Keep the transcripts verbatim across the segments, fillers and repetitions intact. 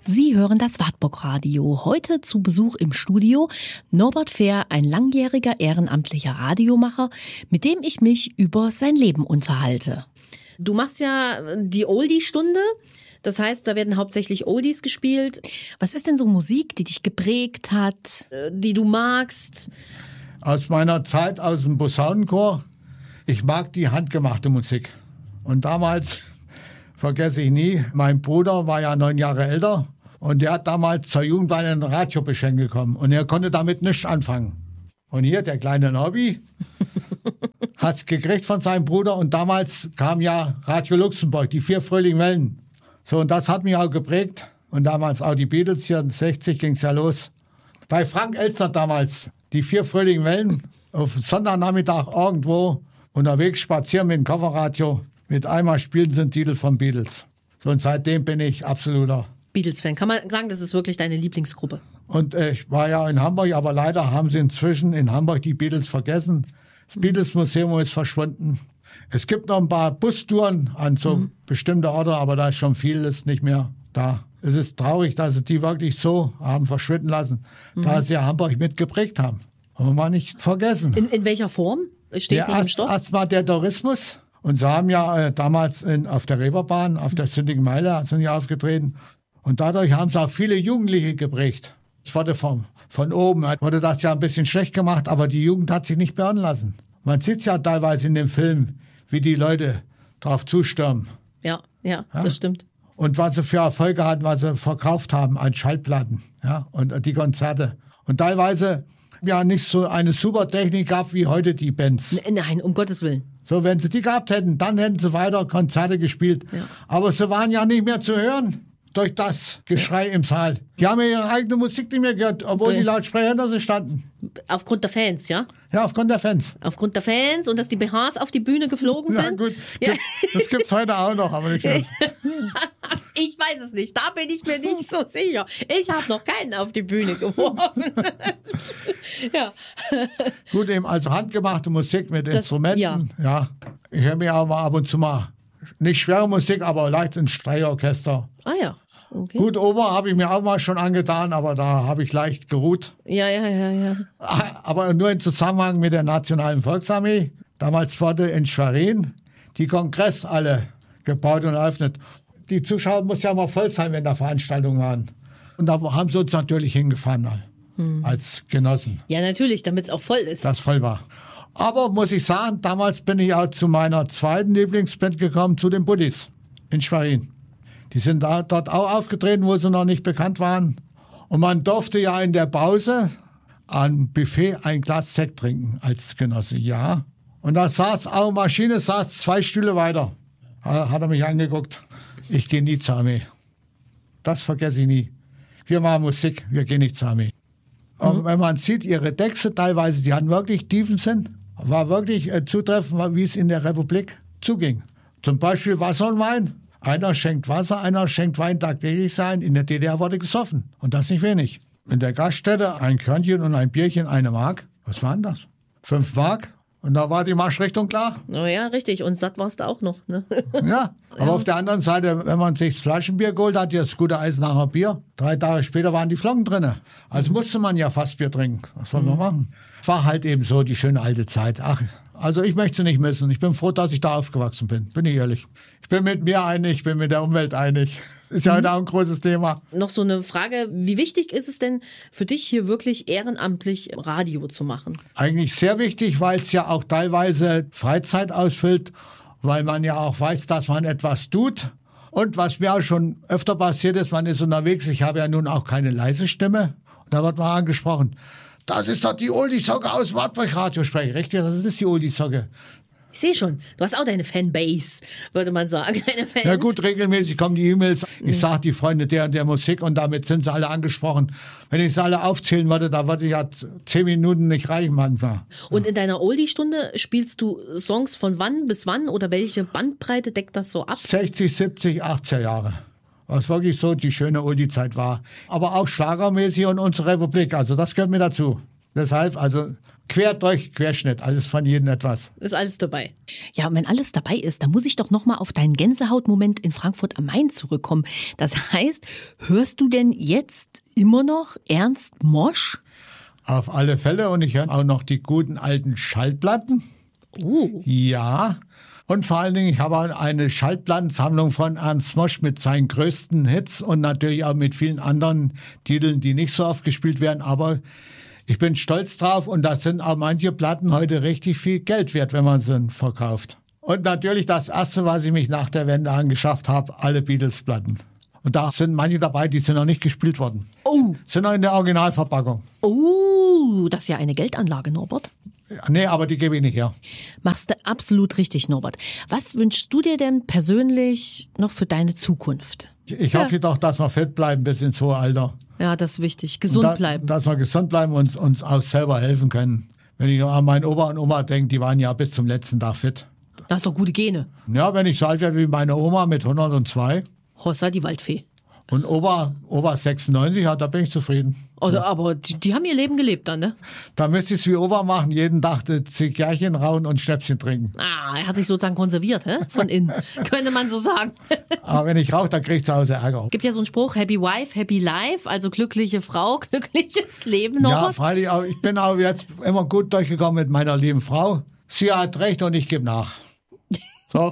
Sie hören das Wartburg-Radio. Heute zu Besuch im Studio Norbert Fehr, ein langjähriger ehrenamtlicher Radiomacher, mit dem ich mich über sein Leben unterhalte. Du machst ja die Oldie-Stunde. Das heißt, da werden hauptsächlich Oldies gespielt. Was ist denn so Musik, die dich geprägt hat, die du magst? Aus meiner Zeit aus dem Posaunenchor. Ich mag die handgemachte Musik. Und damals, vergesse ich nie, mein Bruder war ja neun Jahre älter und der hat damals zur Jugendweihe ein Radio geschenkt bekommen. Und er konnte damit nichts anfangen. Und hier, der kleine Norbi, hat es gekriegt von seinem Bruder. Und damals kam ja Radio Luxemburg, die vier fröhlichen Wellen. So, und das hat mich auch geprägt. Und damals auch die Beatles, hier in sechzig ging es ja los. Bei Frank Elstner damals, die vier fröhlichen Wellen, auf Sonntagnachmittag irgendwo unterwegs spazieren mit dem Kofferradio. Mit einmal spielten sie einen Titel von Beatles. So, und seitdem bin ich absoluter Beatles-Fan. Kann man sagen, das ist wirklich deine Lieblingsgruppe? Und äh, ich war ja in Hamburg, aber leider haben sie inzwischen in Hamburg die Beatles vergessen. Das mhm. Beatles-Museum ist verschwunden. Es gibt noch ein paar Bustouren an so mhm. bestimmte Orte, aber da ist schon vieles nicht mehr da. Es ist traurig, dass sie die wirklich so haben verschwinden lassen, mhm. da sie ja Hamburg mitgeprägt haben. Aber man nicht vergessen. In, in welcher Form? Steht der nicht im Stoff? Erstmal der Tourismus. Und sie haben ja äh, damals in, auf der Reeperbahn, auf der Sündigen Meile sind ja aufgetreten. Und dadurch haben sie auch viele Jugendliche geprägt. Es wurde von, von oben, wurde das ja ein bisschen schlecht gemacht, aber die Jugend hat sich nicht beirren lassen. Man sieht ja teilweise in dem Film, wie die Leute drauf zustürmen. Ja, ja, ja, das stimmt. Und was sie für Erfolge hatten, was sie verkauft haben an Schallplatten, ja, und die Konzerte. Und teilweise ja nicht so eine super Technik gab wie heute die Bands. Nein, um Gottes Willen. So, wenn sie die gehabt hätten, dann hätten sie weiter Konzerte gespielt. Ja. Aber sie waren ja nicht mehr zu hören durch das Geschrei im Saal. Die haben ja ihre eigene Musik nicht mehr gehört, obwohl okay. die Lautsprecher hinter sie standen. Aufgrund der Fans, ja? Ja, aufgrund der Fans. Aufgrund der Fans und dass die B Hs auf die Bühne geflogen sind? Ja, gut. Ja. Das gibt's heute auch noch, aber nicht mehr. Ich weiß es nicht, da bin ich mir nicht so sicher. Ich habe noch keinen auf die Bühne geworfen. Ja. Gut, eben also handgemachte Musik mit das, Instrumenten. Ja. ja. Ich höre mir auch mal ab und zu mal, nicht schwere Musik, aber leicht ein Streichorchester. Ah ja. Okay. Gut, Oper habe ich mir auch mal schon angetan, aber da habe ich leicht geruht. Ja, ja, ja, ja. Aber nur im Zusammenhang mit der Nationalen Volksarmee. Damals wurde in Schwerin die Kongresshalle gebaut und eröffnet. Die Zuschauer mussten ja mal voll sein, wenn da Veranstaltungen waren. Und da haben sie uns natürlich hingefahren hm. als Genossen. Ja, natürlich, damit es auch voll ist. Das voll war. Aber muss ich sagen, damals bin ich auch zu meiner zweiten Lieblingsband gekommen, zu den Buddies in Schwerin. Die sind da, dort auch aufgetreten, wo sie noch nicht bekannt waren. Und man durfte ja in der Pause am Buffet ein Glas Sekt trinken als Genosse, ja. Und da saß auch Maschine, saß zwei Stühle weiter. Hat er mich angeguckt. Ich gehe nie zur Armee. Das vergesse ich nie. Wir machen Musik, wir gehen nicht zur Armee. Mhm. Und wenn man sieht, ihre Texte teilweise, die hatten wirklich tiefen Sinn. War wirklich äh, zutreffend, wie es in der Republik zuging. Zum Beispiel Wasser und Wein. Einer schenkt Wasser, einer schenkt Wein tagtäglich sein. In der D D R wurde gesoffen. Und das nicht wenig. In der Gaststätte ein Körnchen und ein Bierchen, eine Mark. Was waren das? Fünf Mark. Und da war die Marschrichtung klar. Oh ja, richtig. Und satt warst du auch noch. Ne? Ja, aber ja. Auf der anderen Seite, wenn man sich das Flaschenbier geholt hat, das gute Eisenacher Bier, drei Tage später waren die Flocken drin. Also mhm. musste man ja Fassbier trinken. Was soll man mhm. machen? War halt eben so die schöne alte Zeit. Ach, also ich möchte sie nicht missen. Ich bin froh, dass ich da aufgewachsen bin. Bin ich ehrlich. Ich bin mit mir einig, ich bin mit der Umwelt einig. Ist ja mhm. heute auch ein großes Thema. Noch so eine Frage, wie wichtig ist es denn für dich hier wirklich ehrenamtlich Radio zu machen? Eigentlich sehr wichtig, weil es ja auch teilweise Freizeit ausfüllt, weil man ja auch weiß, dass man etwas tut. Und was mir auch schon öfter passiert ist, man ist unterwegs, ich habe ja nun auch keine leise Stimme. Und da wird man angesprochen, das ist doch die Oldie-Socke aus Wartburg Radiosprecher. Richtig, das ist die Oldie-Socke. Ich sehe schon, du hast auch deine Fanbase, würde man sagen. Deine Fans. Ja gut, regelmäßig kommen die E-Mails. Ich sage die Freunde der und der Musik und damit sind sie alle angesprochen. Wenn ich sie alle aufzählen würde, da würde ja zehn Minuten nicht reichen manchmal. Und in deiner Oldie-Stunde spielst du Songs von wann bis wann oder welche Bandbreite deckt das so ab? sechzig, siebzig, achtziger Jahre. Was wirklich so die schöne Oldie-Zeit war. Aber auch schlagermäßig und unsere Republik, also das gehört mir dazu. Deshalb, also quer durch, Querschnitt, alles von jedem etwas. Ist alles dabei. Ja, und wenn alles dabei ist, dann muss ich doch nochmal auf deinen Gänsehautmoment in Frankfurt am Main zurückkommen. Das heißt, hörst du denn jetzt immer noch Ernst Mosch? Auf alle Fälle, und ich höre auch noch die guten alten Schallplatten. Oh. Ja, und vor allen Dingen, ich habe eine Schallplattensammlung von Ernst Mosch mit seinen größten Hits und natürlich auch mit vielen anderen Titeln, die nicht so oft gespielt werden, aber ich bin stolz drauf, und da sind auch manche Platten heute richtig viel Geld wert, wenn man sie verkauft. Und natürlich das Erste, was ich mich nach der Wende angeschafft habe, alle Beatles-Platten. Und da sind manche dabei, die sind noch nicht gespielt worden. Oh. Sind noch in der Originalverpackung. Oh, das ist ja eine Geldanlage, Norbert. Nee, aber die gebe ich nicht her. Machst du absolut richtig, Norbert. Was wünschst du dir denn persönlich noch für deine Zukunft? Ich, ich hoffe doch, dass wir fit bleiben bis ins hohe Alter. Ja, das ist wichtig. Gesund da, bleiben. Dass wir gesund bleiben und uns auch selber helfen können. Wenn ich an meinen Opa und Oma denke, die waren ja bis zum letzten Tag fit. Das ist doch gute Gene. Ja, wenn ich so alt werde wie meine Oma mit hundertzwei. Hossa, die Waldfee. Und Opa, Opa sechsundneunzig hat, da bin ich zufrieden. Oder, ja. Aber die, die haben ihr Leben gelebt dann, ne? Da müsste ich es wie Opa machen, jeden Tag Zigarren rauchen und Schnäpschen trinken. Ah, er hat sich sozusagen konserviert, hä? Von innen, könnte man so sagen. Aber wenn ich rauche, dann kriege ich zu Hause Ärger. Gibt ja so einen Spruch, Happy Wife, Happy Life, also glückliche Frau, glückliches Leben, Norbert. Ja, freilich, aber ich bin auch jetzt immer gut durchgekommen mit meiner lieben Frau. Sie hat recht und ich gebe nach. So.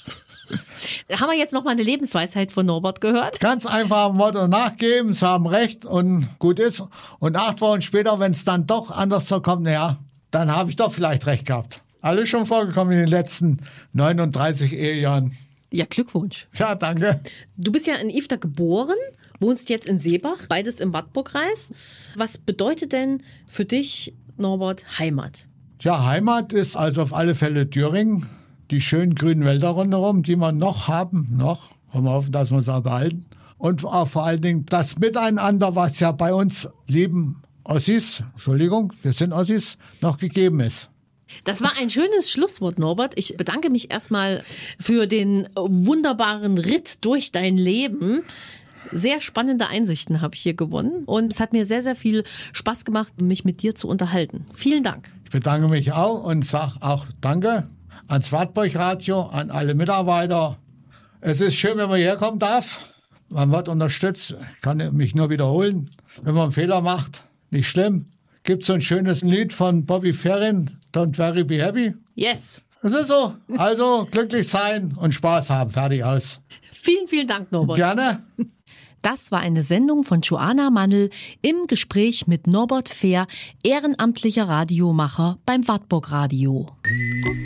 Haben wir jetzt noch mal eine Lebensweisheit von Norbert gehört? Ganz einfach Motto nachgeben, sie haben recht und gut ist. Und acht Wochen später, wenn es dann doch anders so kommt, naja, dann habe ich doch vielleicht recht gehabt. Alles schon vorgekommen in den letzten neununddreißig Ehejahren. Ja, Glückwunsch. Ja, danke. Du bist ja in Ifter geboren, wohnst jetzt in Seebach, beides im Wartburgkreis. Was bedeutet denn für dich, Norbert, Heimat? Ja, Heimat ist also auf alle Fälle Thüringen. Die schönen grünen Wälder rundherum, die wir noch haben, noch. Wollen wir hoffen, dass wir es auch behalten. Und auch vor allen Dingen das Miteinander, was ja bei uns lieben Ossis, Entschuldigung, wir sind Ossis, noch gegeben ist. Das war ein schönes Schlusswort, Norbert. Ich bedanke mich erstmal für den wunderbaren Ritt durch dein Leben. Sehr spannende Einsichten habe ich hier gewonnen. Und es hat mir sehr, sehr viel Spaß gemacht, mich mit dir zu unterhalten. Vielen Dank. Ich bedanke mich auch und sage auch Danke ans Wartburg-Radio, an alle Mitarbeiter. Es ist schön, wenn man herkommen darf. Man wird unterstützt. Ich kann mich nur wiederholen. Wenn man einen Fehler macht, nicht schlimm. Gibt so ein schönes Lied von Bobby Ferrin, Don't Worry, Be Happy. Yes. Das ist so. Also glücklich sein und Spaß haben. Fertig aus. Vielen, vielen Dank, Norbert. Gerne. Das war eine Sendung von Joanna Mannl im Gespräch mit Norbert Fehr, ehrenamtlicher Radiomacher beim Wartburg Radio.